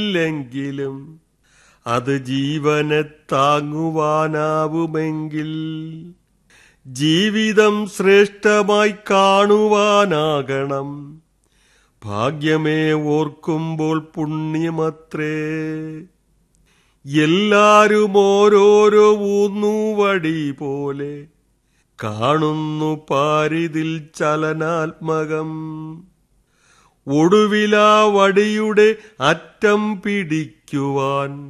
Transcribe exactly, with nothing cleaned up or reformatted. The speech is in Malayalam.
ഇല്ലെങ്കിലും അത് ജീവനെ താങ്ങുവാനാവുമെങ്കിൽ ജീവിതം ശ്രേഷ്ഠമായി കാണുവാനാകണം. ഭാഗ്യമേ ഓർക്കുമ്പോൾ പുണ്യമത്രേ. എല്ലാരും ഓരോരോ ഊന്നുവടി പോലെ കാണുന്നു പാരിതിൽ ചലനാത്മകം. ഒടുവിലാ വടിയുടെ അറ്റം പിടിക്കുവാൻ